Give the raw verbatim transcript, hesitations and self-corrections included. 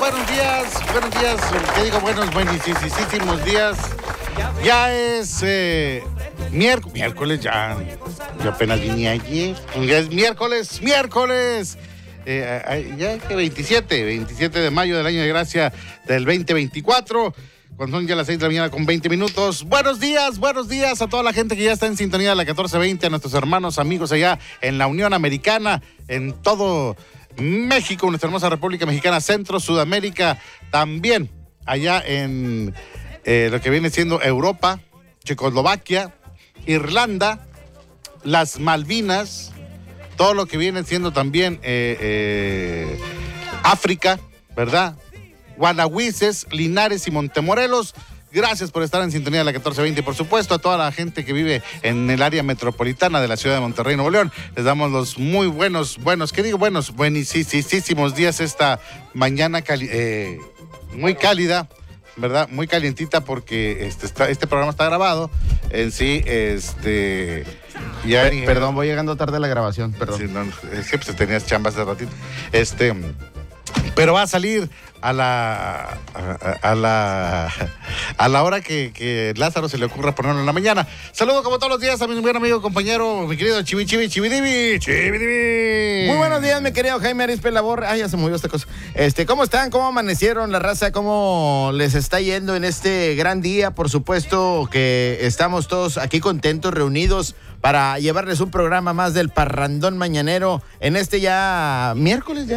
buenos días, buenos días, ¿qué digo? Buenos, buenísimos días. Ya es eh, miércoles, miércoles ya, yo apenas vine ayer, ya es miércoles, miércoles, eh, ya es veintisiete, veintisiete de mayo del año de gracia del veinte veinticuatro, cuando son ya las seis de la mañana con veinte minutos. Buenos días, buenos días a toda la gente que ya está en sintonía de la catorce veinte, a nuestros hermanos, amigos allá en la Unión Americana, en todo México, nuestra hermosa República Mexicana, Centro, Sudamérica, también allá en eh, lo que viene siendo Europa, Checoslovaquia, Irlanda, las Malvinas, todo lo que viene siendo también eh, eh, África, ¿verdad? Guanahuises, Linares y Montemorelos. Gracias por estar en sintonía de la catorce veinte y por supuesto a toda la gente que vive en el área metropolitana de la ciudad de Monterrey, Nuevo León. Les damos los muy buenos, buenos, ¿qué digo? Buenos, buenísimos días esta mañana cali- eh, muy cálida, ¿verdad? Muy calientita porque este, está, este programa está grabado en sí, este... Ya, P- perdón, voy llegando tarde a la grabación, perdón. Sí, no, es que pues, tenías chambas de ratito. Este... Pero va a salir a la a, a la a la hora que, que Lázaro se le ocurra ponerlo en la mañana. Saludo como todos los días a mi buen amigo, compañero, mi querido Chivi Chivi Chividivi, Chividivi. Muy buenos días, mi querido Jaime Arispe Labor. Ay, ya se movió esta cosa. Este, ¿cómo están? ¿Cómo amanecieron la raza? ¿Cómo les está yendo en este gran día? Por supuesto que estamos todos aquí contentos, reunidos para llevarles un programa más del Parrandón Mañanero en este ya miércoles ya.